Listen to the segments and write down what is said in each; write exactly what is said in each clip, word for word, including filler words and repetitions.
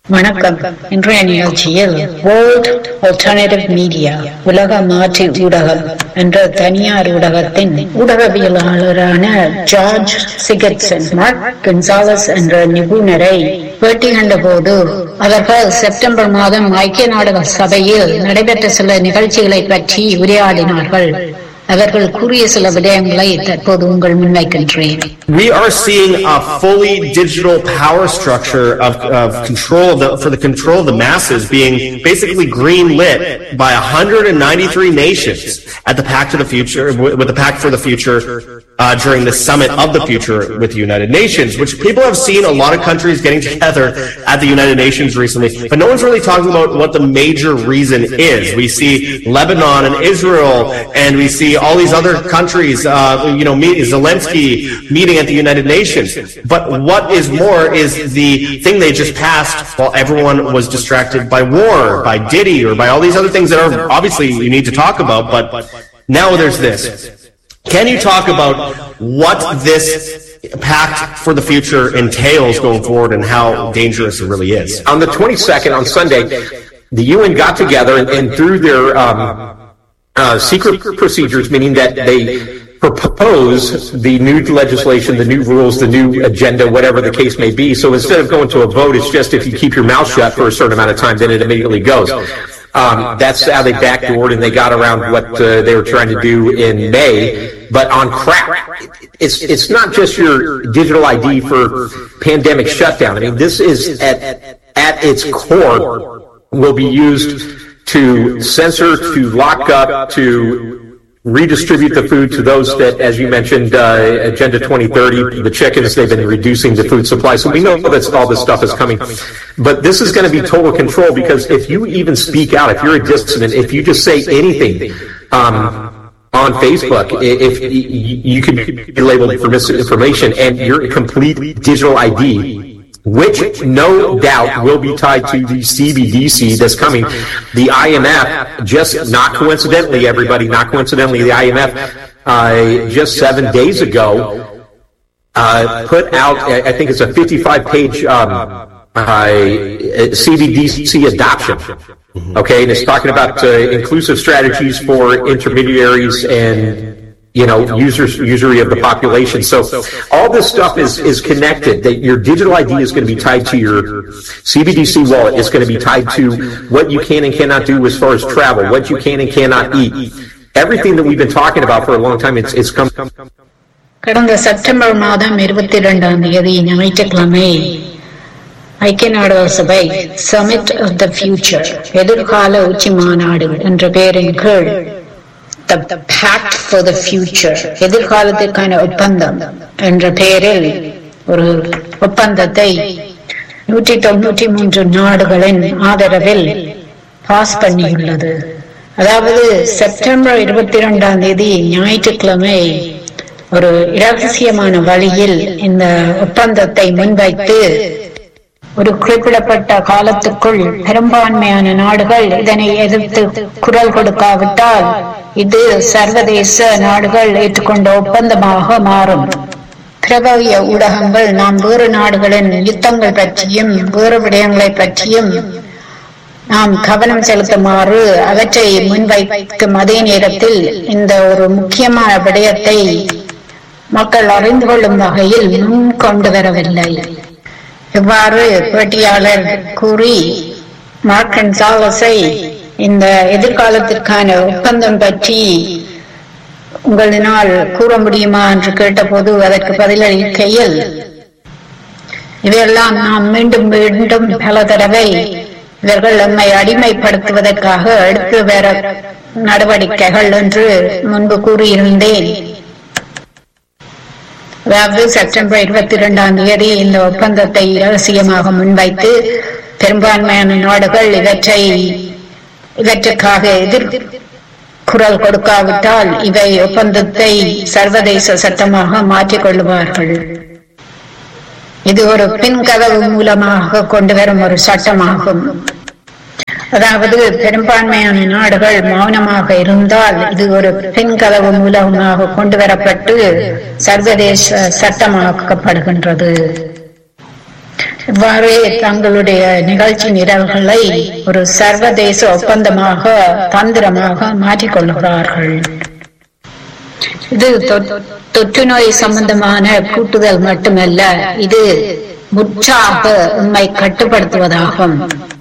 வணக்கம். இன்றைய நிகழ்ச்சியில் வேர்ல்ட் ஆல்டர்னேட்டிவ் மீடியா உலக மாற்று ஊடகம் என்ற தனியார் ஊடகத்தின் ஊடகவியலாளரான ஜார்ஜ் சிகட்சன் மார்க் கன்சாலஸ் என்ற நிபுணரை பேட்டி கண்டபோது அவர்கள் செப்டம்பர் மாதம் ஐக்கிய நாடுகள் சபையில் நடைபெற்ற சில நிகழ்ச்சிகளை பற்றி உரையாடினார்கள். அவர்கள் கூறிய சில விடயங்களை தற்போது உங்கள் முன்வைக்கின்றேன். We are seeing a fully digital power structure of, of control of the, for the control of the masses being basically green lit by one hundred ninety-three nations at the Pact of the Future, with the Pact for the Future uh, during the Summit of the Future with the United Nations, which people have seen a lot of countries getting together at the United Nations recently, but no one's really talking about what the major reason is. We see Lebanon and Israel, and we see all these other countries, uh, you know, meet, Zelensky meeting at the United Nations. But what is more is the thing they just passed while everyone was distracted by war, by Diddy, or by all these other things that are obviously you need to talk about. But now there's this. Can you talk about what this Pact for the Future entails going forward and how dangerous it really is? On the twenty-second, on Sunday, the U N got together and, and through their um, Uh, secret procedures, meaning that they propose the new legislation, the new rules, the new agenda, whatever the case may be. So instead of going to a vote, it's just if you keep your mouth shut for a certain amount of time, then it immediately goes. Um, that's how they backdoored and they got around what uh, they were trying to do in May. But on crack, it's it's not just your digital I D for pandemic shutdown. I mean, this is at at its core will be used to censor, to lock up, to redistribute the food to those that, as you mentioned, uh, Agenda twenty thirty, the chickens, they've been reducing the food supply. So we know that all this stuff is coming. But this is going to be total control, because if you even speak out, if you're a dissident, if you just say anything um, on Facebook, if you can be labeled for misinformation, and your complete digital I D, which no doubt will be tied to the C B D C that's coming. The I M F, just not coincidentally, everybody, not coincidentally, the I M F, uh, just seven days ago, uh, put out, I think it's a fifty-five page, um, uh, C B D C adoption. Okay, and it's talking about uh, inclusive strategies for intermediaries and, you know, users, usury of the population. So all this stuff is, is connected. That your digital I D is going to be tied to your C B D C wallet. It's going to be tied to what you can and cannot do as far as travel, what you can and cannot eat. Everything that we've been talking about for a long time, it's, it's come. கடந்த September மாதம் இருபத்தி இரண்டாம் தேதி ஞாயிற்றுக்கிழமை ஐக்கிய நாடுகள் சபை submit of the future எதிர்கால உச்சி மாநாடு என்ற பெயரின் கீழ் The Pact for the Future, எதிர்காலத்திற்கான ஒப்பந்தம் என்ற பெயரில் ஒரு ஒப்பந்தத்தை நூற்றி தொண்ணூற்றி மூன்று நாடுகளின் ஆதரவில் பாஸ் பண்ணியுள்ளது. அதாவது செப்டம்பர் இருபத்தி இரண்டாம் தேதி ஞாயிற்றுக்கிழமை ஒரு இரகசியமான வழியில் இந்த ஒப்பந்தத்தை முன்வைத்து ஒரு குறிப்பிடப்பட்ட காலத்துக்குள் பெரும்பான்மையான நாடுகள் இதனை எதிர்த்து குரல் கொடுக்காவிட்டால் இது சர்வதேச நாடுகள் ஏற்றுக்கொண்ட ஒப்பந்தமாக மாறும். பிரபல ஊடகங்கள் நாம் வேறு நாடுகளின் யுத்தங்கள் பற்றியும் வேறு விடயங்களை பற்றியும் நாம் கவனம் செலுத்துமாறு அவற்றை முன்வைக்கும் அதே நேரத்தில் இந்த ஒரு முக்கியமான விடயத்தை மக்கள் அறிந்து கொள்ளும் வகையில் முன் கொண்டு வரவில்லை. இவ்வாறு பேட்டியாளர் கூறி மார்க் கன்சாலஸை இந்த எதிர்காலத்திற்கான ஒப்பந்தம் பற்றி உங்களினால் கூற முடியுமா என்று கேட்டபோது அதற்கு பதிலளிக்கையில், இவையெல்லாம் நாம் மீண்டும் மீண்டும் பல தடவை இவர்கள் நம்மை அடிமைப்படுத்துவதற்காக எடுத்து வர நடவடிக்கைகள் என்று முன்பு கூறியிருந்தேன். அதாவது செப்டம்பர் இருபத்தி இரண்டாம் தேதி இந்த ஒப்பந்தத்தை ரகசியமாக முன்வைத்து பெரும்பான்மையான நாடுகள் இவற்றை இவற்றுக்காக எதிர் குரல் கொடுக்காவிட்டால் இவை ஒப்பந்தத்தை சர்வதேச சட்டமாக மாற்றிக் கொள்ளுவார்கள். இது ஒரு பின்கதவு மூலமாக கொண்டு வரும் ஒரு சட்டமாகும். அதாவது பெரும்பான்மையான நாடுகள் மௌனமாக இருந்தால் இது ஒரு பின்கதவு மூலமாக கொண்டு வரப்பட்டு சர்வதேச சட்டமாக்கப்படுகின்றது. இவ்வாறு தங்களுடைய நிகழ்ச்சி நிரல்களை ஒரு சர்வதேச ஒப்பந்தமாக தந்திரமாக மாற்றிக்கொள்கிறார்கள். இது தொற்று நோய் சம்பந்தமான கூட்டுதல் மட்டுமல்ல, இது முற்றாக உண்மை கட்டுப்படுத்துவதாகும்.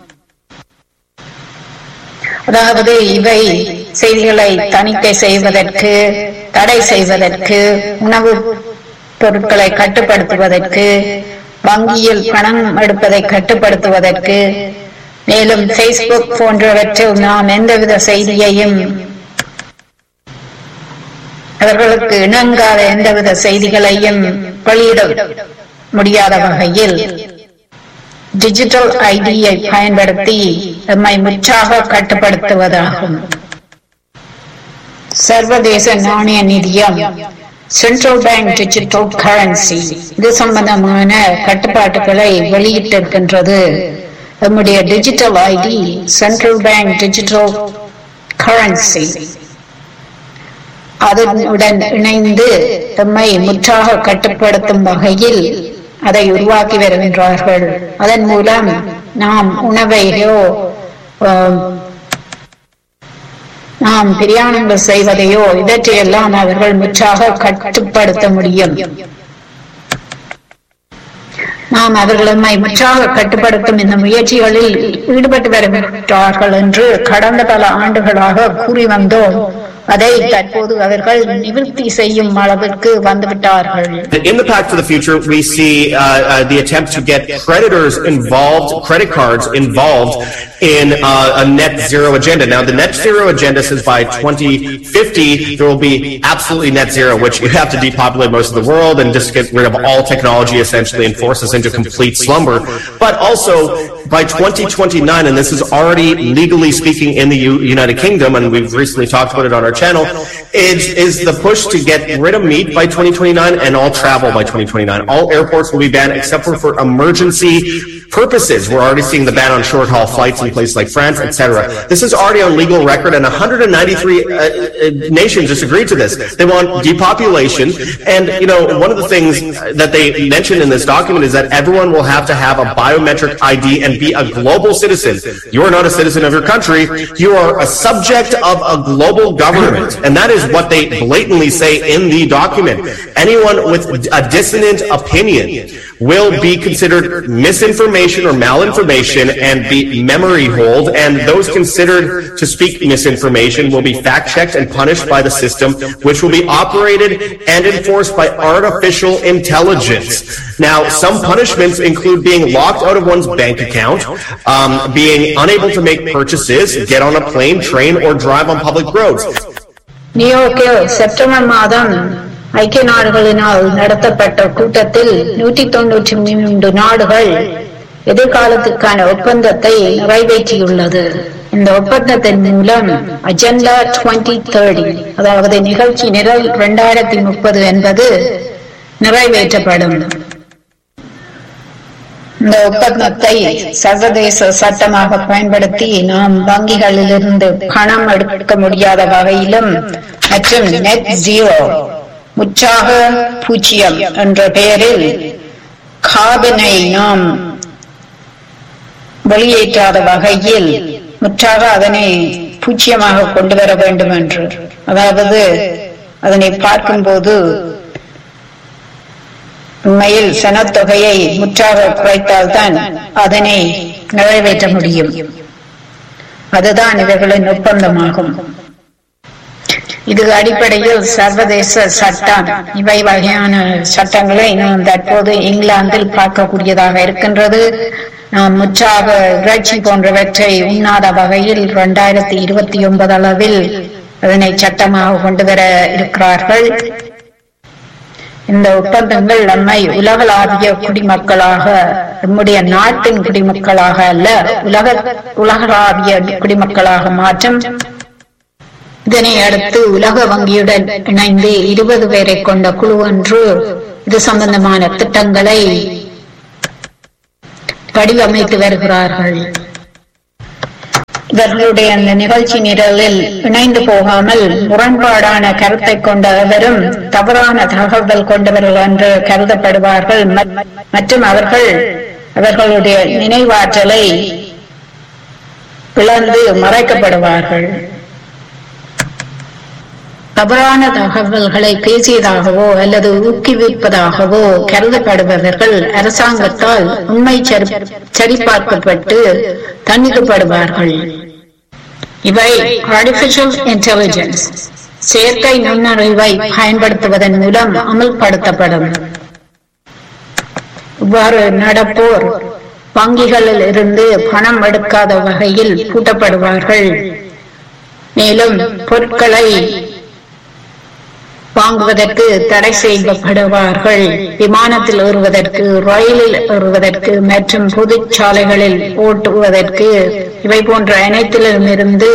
அதாவது இவை செய்திகளை தணிக்கை செய்வதற்கு, தடை செய்வதற்கு, உணவு பொருட்களை கட்டுப்படுத்துவதற்கு, வங்கியில் பணம் எடுப்பதை கட்டுப்படுத்துவதற்கு, மேலும் பேஸ்புக் போன்றவற்றில் நாம் எந்தவித செய்தியையும் அவர்களுக்கு இணங்காத எந்தவித செய்திகளையும் வெளியிட முடியாத வகையில் டிஜிட்டல் ஐடியை பயன்படுத்தி நம்மை முற்றாக கட்டுப்படுத்துவதாகும். சர்வதேச நாணய நிதியம் சென்ட்ரல் பேங்க் டிஜிட்டல் கரன்சி இது சம்பந்தமான கட்டுப்பாட்டுகளை வெளியிட்டிருக்கின்றது. நம்முடைய digital ID central bank digital currency அதனுடன் இணைந்து நம்மை முற்றாக கட்டுப்படுத்தும் வகையில் அதை உருவாக்கி வருகின்றார்கள். அதன் மூலம் நாம் உணவையோ நாம் பிரயாணங்கள் செய்வதையோ இவற்றையெல்லாம் அவர்கள் முற்றாக கட்டுப்படுத்த முடியும். நாம் அவர்கள் நம்மை முற்றாக கட்டுப்படுத்தும் இந்த முயற்சிகளில் ஈடுபட்டு வருகின்றார்கள் என்று கடந்த பல ஆண்டுகளாக கூறி வந்தோம். அதை தற்போது அவர்கள் நிவர்த்தி செய்யும் அளவிற்கு வந்துவிட்டார்கள். In the Pact for the Future, we see uh, uh, the attempt to get creditors involved, credit cards involved in uh, a net zero agenda. Now, the net zero agenda says by twenty fifty there will be absolutely net zero, which you have to depopulate most of the world and just get rid of all technology essentially and force us into complete slumber. But also by twenty twenty-nine, and this is already legally speaking in the U- United Kingdom, and we've recently talked about it on our channel, is, is the push to get rid of meat by twenty twenty-nine and all travel by twenty twenty-nine. All airports will be banned except for, for emergency purposes. We're already seeing the ban on short-haul flights in places like France, et cetera. This is already on legal record, and one hundred ninety-three uh, uh, nations just agreed to this. They want depopulation, and, you know, one of the things that they mentioned in this document is that everyone will have to have a biometric I D and be a global citizen. You are not a citizen of your country. You are a subject of a global government, and that is what they blatantly say in the document. Anyone with a dissonant opinion will be considered misinformation or malinformation and be memory hold, and those considered to speak misinformation will be fact-checked and punished by the system, which will be operated and enforced by artificial intelligence. Now, some punishments include being locked out of one's bank account, um, being unable to make purchases, get on a plane, train, or drive on public roads. நியூயார்க்கில் September மாதம் ஐக்கிய நாடுகளினால் நடத்தப்பட்ட கூட்டத்தில் நூற்றி தொன்னூற்றி மூன்று நாடுகள் எதிர்காலத்துக்கான ஒப்பந்தத்தை நிறைவேற்றியுள்ளது. இந்த ஒப்பந்தத்தின் மூலம் அஜெண்டா டுவெண்ட்டி தேர்ட்டி அதாவது நிகழ்ச்சி நிரல் இரண்டாயிரத்தி முப்பது என்பது நிறைவேற்றப்படும். இந்த ஒப்பந்தத்தை சர்வதேச சட்டமாக பயன்படுத்தி நாம் வங்கிகளிலிருந்து பணம் எடுக்க முடியாத வகையிலும் மற்றும் நெட் ஜீரோ முற்றாக பூஜ்ஜியம் என்ற பெயரில் கார்பனை நாம் வெளியேற்றாத வகையில் முற்றாக அதனை பூஜ்ஜியமாக கொண்டு வர வேண்டும் என்று, அதாவது அதனை பார்க்கும்போது உண்மையில் சனத்தொகையை முற்றாக குறைத்தால்தான் அதனை நிறைவேற்ற முடியும். அதுதான் இவர்களின் ஒப்பந்தமாகும். இது அடிப்படையில் சர்வதேச சட்டம். இவை வகையான சட்டங்களை நாம் தற்போது இங்கிலாந்தில் பார்க்கக்கூடியதாக இருக்கின்றது. நாம் முற்றாக இறைச்சி போன்றவற்றை உண்ணாத வகையில் இரண்டாயிரத்தி இருபத்தி ஒன்பது அளவில் அதனை சட்டமாக கொண்டு வர இருக்கிறார்கள். இந்த ஒப்பந்தங்கள் நம்மை உலகளாவிய குடிமக்களாக, நம்முடைய நாட்டின் குடிமக்களாக அல்ல, உலக உலகளாவிய குடிமக்களாக மாற்றும். இதனை அடுத்து உலக வங்கியுடன் இணைந்து இருபது பேரை கொண்ட குழு ஒன்று இது சம்பந்தமான திட்டங்களை வடிவமைத்து வருகிறார்கள். இவர்களுடைய அந்த நிகழ்ச்சி நிரலில் இணைந்து போகாமல் முரண்பாடான கருத்தை கொண்டவரும் தவறான தகவல் கொண்டவர்கள் என்று கருதப்படுவார்கள். மற்றும் அவர்கள் அவர்களுடைய நினைவாற்றலை இழந்து மறைக்கப்படுவார்கள். தவறான தகவல்களை பேசியதாகவோ அல்லது ஊக்குவிப்பதாகவோ கருதப்படுபவர்கள் அரசாங்கத்தால் உண்மை சரிபார்க்கப்பட்டு தண்டிக்கப்படுவார்கள். இவை ஆர்டிபிஷியல் இன்டெலிஜென்ஸ் செயற்கை நுண்ணறிவை பயன்படுத்துவதன் மூலம் அமல்படுத்தப்படும். இவ்வாறு நடப்போர் வங்கிகளில் இருந்து பணம் எடுக்காத வகையில் பூட்டப்படுவார்கள். மேலும் பொருட்களை வாங்குவதற்கு தடை செய்யப்படுவார்கள். விமானத்தில் ஏறுவதற்கு, ரயிலில் ஏறுவதற்கு மற்றும் பொது சாலைகளில் ஓட்டுவதற்கு இவை போன்ற அனைத்திலுமிருந்து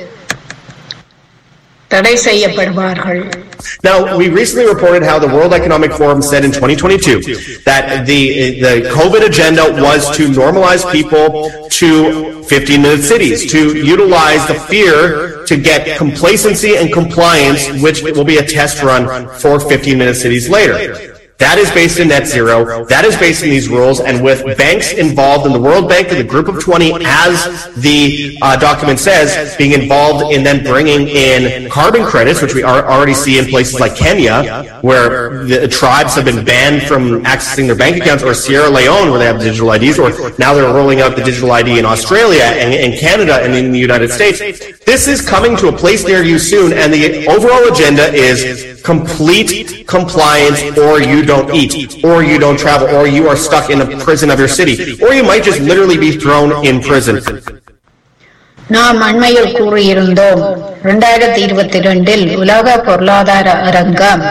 தடை செய்யப்படுவார்கள். Now, we recently reported how the World Economic Forum said in twenty twenty-two that the the COVID agenda was to normalize people to fifteen minute cities, to utilize the fear to get complacency and compliance, which will be a test run for fifteen minute cities later. That is based in net zero. That is based in these rules. And with banks involved in the World Bank and the Group of twenty, as the uh, document says, being involved in then bringing in carbon credits, which we are already see in places like Kenya, where the tribes have been banned from accessing their bank accounts, or Sierra Leone, where they have digital I Ds, or now they're rolling out the digital I D in Australia and in Canada and in the United States. This is coming to a place near you soon, and the overall agenda is complete compliance, or you don't eat, or you don't travel, or you are stuck in a prison of your city, or you might just literally be thrown in prison. நாம் அண்மையில் கூறியிருந்தோம், இரண்டாயிரத்தி இருபத்தி இரண்டில் உலக பொருளாதார அரங்கம்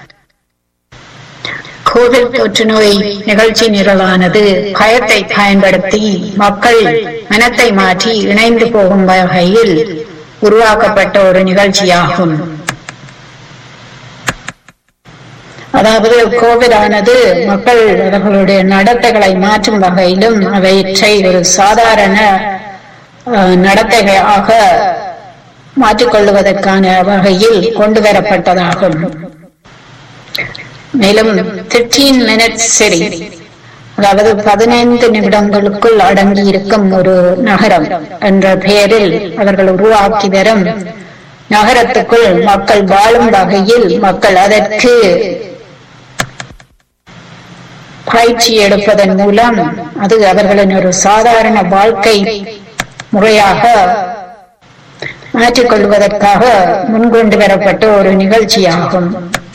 Covid தொற்று நோய் நிகழ்ச்சி நிரலானது பயத்தை பயன்படுத்தி மக்கள் மனத்தை மாற்றி இணைந்து போகும் வகையில் உருவாக்கப்பட்ட ஒரு நிகழ்ச்சியாகும். அதாவது கோவிட் ஆனது மக்கள் அவர்களுடைய நடத்தைகளை மாற்றும் வகையிலும் அவற்றை ஒரு சாதாரண நடத்தைகளாக மாற்றிக்கொள்வதற்கான வகையில் கொண்டு வரப்பட்டதாகும். மேலும் பதினைந்து மினிட்ஸ் சரி, அதாவது பதினைந்து நிமிடங்களுக்குள் அடங்கி இருக்கும் ஒரு நகரம் என்ற பெயரில் அவர்கள் உருவாக்கி வரும் நகரத்துக்குள் மக்கள் வாழும் வகையில் மக்கள் அதற்கு பயிற்சி எடுப்பதன் மூலம் அது அவர்களின் ஒரு சாதாரண வாழ்க்கை முறையாக மாற்றிக்கொள்வதற்காக முன்கொண்டு வரப்பட்ட ஒரு நிகழ்ச்சியாகும்.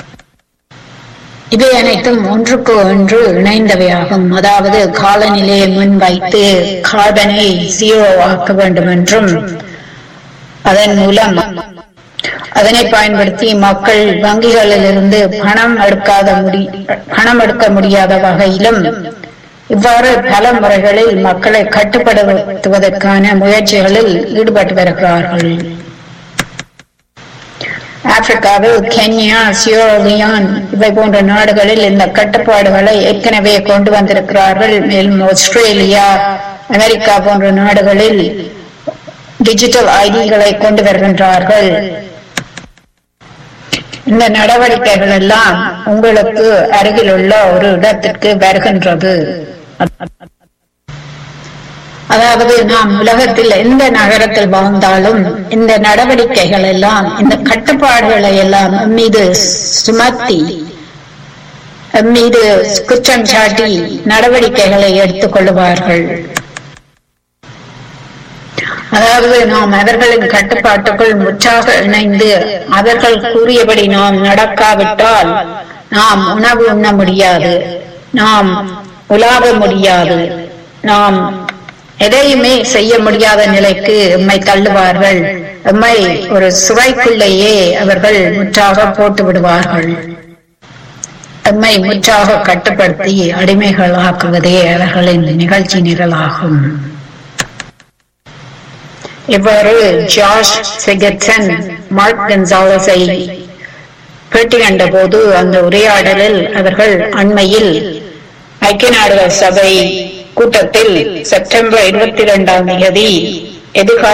இவை அனைத்தும் ஒன்றுக்கு ஒன்று இணைந்தவையாகும். அதாவது காலநிலையை முன்வைத்து கார்பனை ஜீரோ ஆக்க வேண்டும் என்றும், அதன் மூலம் அதனை பயன்படுத்தி மக்கள் வங்கிகளில் இருந்து பணம் எடுக்காத முடி பணம் எடுக்க முடியாத வகையிலும் இவ்வாறு பல முறைகளில் மக்களை கட்டுப்படுத்துவதற்கான முயற்சிகளில் ஈடுபட்டு வருகிறார்கள். ஆப்பிரிக்காவில் கென்யா, சியரா லியோன் இவை போன்ற நாடுகளில் இந்த கட்டுப்பாடுகளை ஏற்கனவே கொண்டு வந்திருக்கிறார்கள். மேலும் ஆஸ்திரேலியா, அமெரிக்கா போன்ற நாடுகளில் டிஜிட்டல் ஐடிகளை கொண்டு வருகின்றார்கள். இந்த நடவடிக்கைகள் எல்லாம் உங்களுக்கு அருகில் உள்ள ஒரு இடத்திற்கு வருகின்றது. அதாவது நாம் உலகத்தில் எந்த நகரத்தில் வாழ்ந்தாலும் இந்த நடவடிக்கைகள் எல்லாம், இந்த கட்டுப்பாடுகளை எல்லாம் மீது சுமத்தி மீது குற்றம் சாட்டி நடவடிக்கைகளை எடுத்துக் கொள்வார்கள். அதாவது நாம் அவர்களின் கட்டுப்பாட்டுக்குள் முற்றாக இணைந்து அவர்கள் கூறியபடி நாம் நடக்காவிட்டால் நாம் உணவு உண்ண முடியாது, நாம் உலாவ முடியாது, நாம் எதையுமே செய்ய முடியாத நிலைக்கு எம்மை தள்ளுவார்கள். எம்மை ஒரு சுவைக்குள்ளேயே அவர்கள் முற்றாக போட்டு விடுவார்கள். எம்மை முற்றாக கட்டுப்படுத்தி அடிமைகள் ஆக்குவதே அவர்களின் நிகழ்ச்சி நிரலாகும். இவ்வாறு ஜார்ஜ் சிகர்சன் மார்க் கன்சாலஸை பேட்டி கண்ட போது அந்த உரையாடலில் அவர்கள் அண்மையில் ஐக்கிய நாடுகள் சபை கூட்டத்தில் செப்டம்பர் இருபத்தி இரண்டாம் தேதி எதிர்கால